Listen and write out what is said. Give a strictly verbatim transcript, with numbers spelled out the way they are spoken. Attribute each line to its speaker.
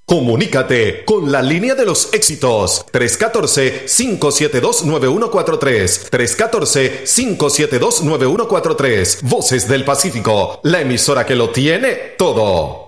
Speaker 1: Comunícate con la línea de los éxitos tres uno cuatro, cinco siete dos, nueve uno cuatro tres, tres uno cuatro, cinco siete dos, nueve uno cuatro tres. Voces del Pacífico, la emisora que lo tiene todo.